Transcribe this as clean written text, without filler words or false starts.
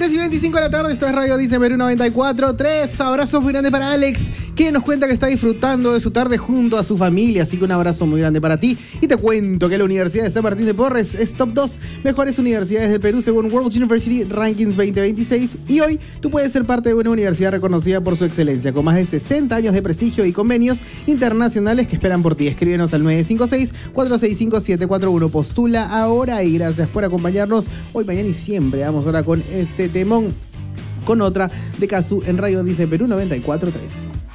3:25 de la tarde, esto es Radio Dice Perú 94.3. Abrazos muy grandes para Alex, que nos cuenta que está disfrutando de su tarde junto a su familia. Así que un abrazo muy grande para ti. Y te cuento que la Universidad de San Martín de Porres es top 2 mejores universidades del Perú según World University Rankings 2026. Y hoy tú puedes ser parte de una universidad reconocida por su excelencia, con más de 60 años de prestigio y convenios internacionales que esperan por ti. Escríbenos al 956-465-741. Postula ahora y gracias por acompañarnos hoy, mañana y siempre. Vamos ahora con este temón, con otra de Cazzu en Radio Dice Perú 94.3.